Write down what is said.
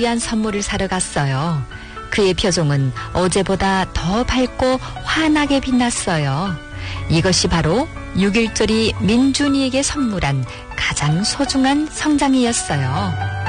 위한 선물을 사러 갔어요. 그의 표정은 어제보다 더 밝고 환하게 빛났어요. 이것이 바로 6.1절이 민준이에게 선물한 가장 소중한 성장이었어요.